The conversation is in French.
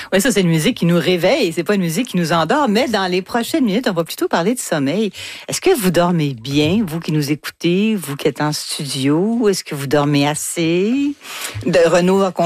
Oui, ça, c'est une musique qui nous réveille. C'est pas une musique qui nous endort. Mais dans les prochaines minutes, on va plutôt parler de sommeil. Est-ce que vous dormez bien, vous qui nous écoutez, vous qui êtes en studio? Est-ce que vous dormez assez? Renaud